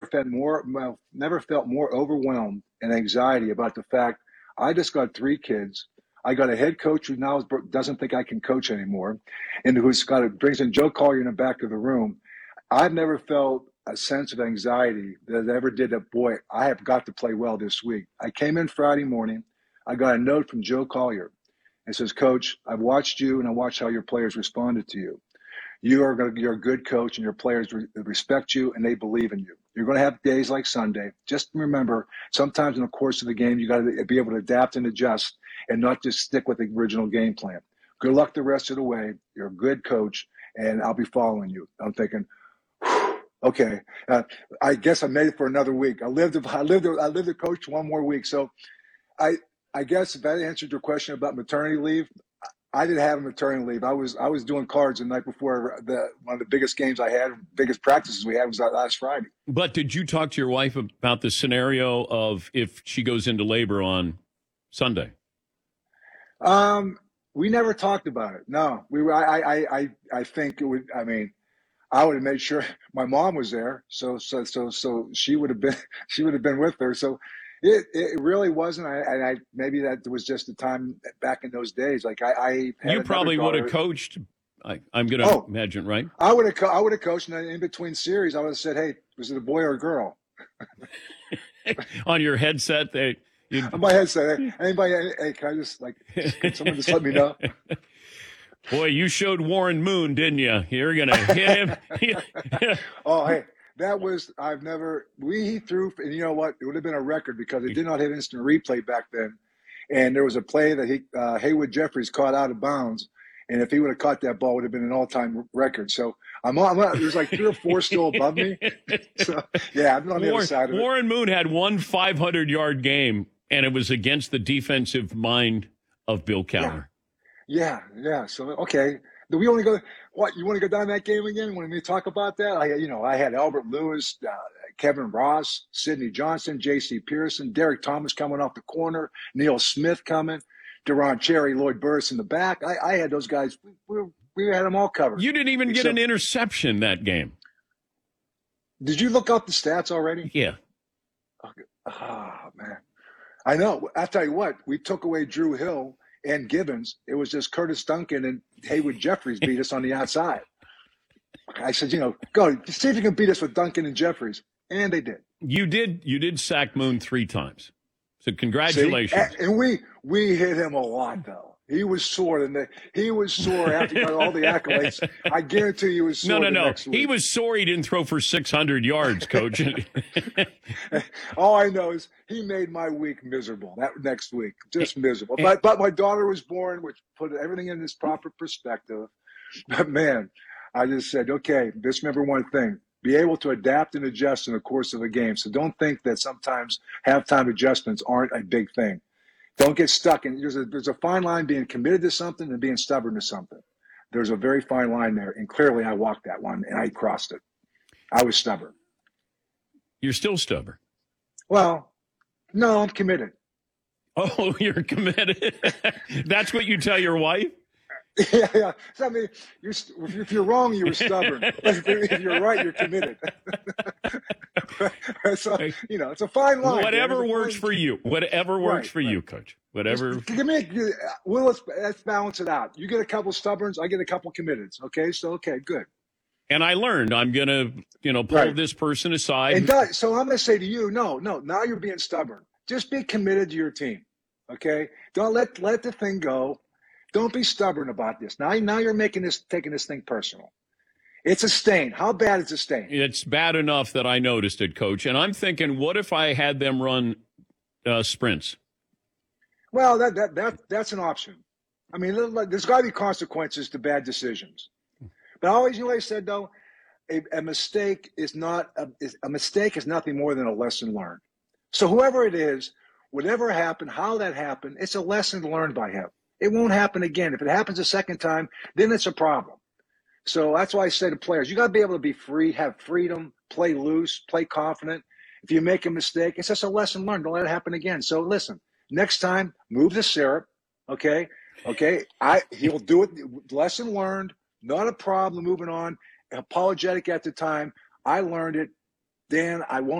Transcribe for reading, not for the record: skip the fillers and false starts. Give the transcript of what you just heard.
never felt more overwhelmed and anxiety about the fact I just got 3 kids. I got a head coach who now doesn't think I can coach anymore, and brings in Joe Collier in the back of the room. I've never felt a sense of anxiety that I ever did that, boy, I have got to play well this week. I came in Friday morning. I got a note from Joe Collier. It says, Coach, I've watched you and I watched how your players responded to you. You're a good coach and your players respect you and they believe in you. You're going to have days like Sunday. Just remember, sometimes in the course of the game, you got to be able to adapt and adjust and not just stick with the original game plan. Good luck the rest of the way. You're a good coach and I'll be following you. I'm thinking, okay, I guess I made it for another week. I lived to coach one more week. So I guess if that answered your question about maternity leave, I didn't have a maternity leave. I was doing cards the night before one of the biggest games I had, biggest practices we had was last Friday. But did you talk to your wife about the scenario of if she goes into labor on Sunday? We never talked about it. No, I think it would. I mean, I would have made sure my mom was there, so she would have been with her. So it really wasn't. I maybe that was just the time back in those days. Like you probably would have coached. I'm going to imagine, right? I would have coached, and in between series, I would have said, "Hey, was it a boy or a girl?" On your headset, on my headset. Hey, can I just can someone just let me know? Boy, you showed Warren Moon, didn't you? You're going to hit him. Oh, hey, he threw, and you know what? It would have been a record because it did not have instant replay back then. And there was a play that Haywood Jeffries caught out of bounds. And if he would have caught that ball, it would have been an all-time record. So there's like 3 or 4 still above me. So, yeah, I'm on the other side of it. Warren Moon had one 500-yard game, and it was against the defensive mind of Bill Cowher. Yeah. So, okay. Do we only go – what, you want to go down that game again? Want me to talk about that? I had Albert Lewis, Kevin Ross, Sidney Johnson, J.C. Pearson, Derek Thomas coming off the corner, Neil Smith coming, Deron Cherry, Lloyd Burris in the back. I had those guys. We had them all covered. You didn't even get an interception that game. Did you look up the stats already? Yeah. Oh, man. I know. I'll tell you what. We took away Drew Hill and Gibbons. It was just Curtis Duncan and Haywood Jeffries beat us on the outside. I said, go see if you can beat us with Duncan and Jeffries. And they did. You did sack Moon 3 times. So congratulations. See? And we hit him a lot, though. He was sore. He was sore after he got all the accolades. I guarantee he was sore. No. Next week. He was sore he didn't throw for 600 yards, Coach. All I know is he made my week miserable. That next week, just miserable. But my daughter was born, which put everything in its proper perspective. But man, I just said, okay, just remember one thing. Be able to adapt and adjust in the course of a game. So don't think that sometimes halftime adjustments aren't a big thing. Don't get stuck in. There's a fine line being committed to something and being stubborn to something. There's a very fine line there, and clearly I walked that one and I crossed it. I was stubborn. You're still stubborn. Well, no, I'm committed. Oh, you're committed. That's what you tell your wife? Yeah. So, I mean, if you're wrong, you were stubborn. If you're right, you're committed. So, it's a fine line. Whatever works for you. Whatever works for you, Coach. Whatever. Let's balance it out. You get a couple stubborns, I get a couple committeds. Okay, so good. And I learned I'm going to, pull this person aside. So I'm going to say to you, no. Now you're being stubborn. Just be committed to your team. Okay, don't let the thing go. Don't be stubborn about this. Now you're taking this thing personal. It's a stain. How bad is a stain? It's bad enough that I noticed it, Coach. And I'm thinking, what if I had them run sprints? Well, that's an option. I mean, there's got to be consequences to bad decisions. But I said though, a mistake is nothing more than a lesson learned. So whoever it is, whatever happened, how that happened, it's a lesson learned by him. It won't happen again. If it happens a second time, then it's a problem. So that's why I say to players, you got to be able to be free, have freedom, play loose, play confident. If you make a mistake, it's just a lesson learned. Don't let it happen again. So listen, next time, move the syrup, okay? He'll do it. Lesson learned, not a problem, moving on. Apologetic at the time. I learned it. Dan, I won't